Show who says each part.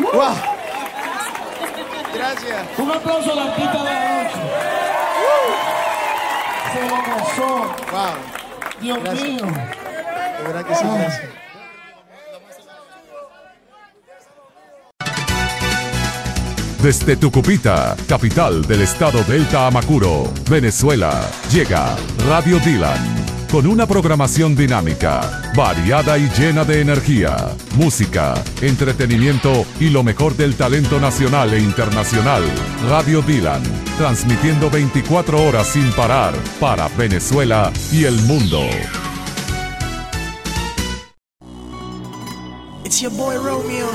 Speaker 1: Wow. Gracias.
Speaker 2: Un aplauso a la artista de la noche. Se lo gozó.
Speaker 1: Wow.
Speaker 2: Dios
Speaker 1: Gracias.
Speaker 2: mío.
Speaker 1: De verdad que sí, gracias.
Speaker 3: Desde Tucupita, capital del estado Delta Amacuro, Venezuela, llega Radio Dylan. Con una programación dinámica, variada y llena de energía, música, entretenimiento y lo mejor del talento nacional e internacional. Radio Dylan, transmitiendo 24 horas sin parar para Venezuela y el mundo.
Speaker 1: It's your boy Romeo.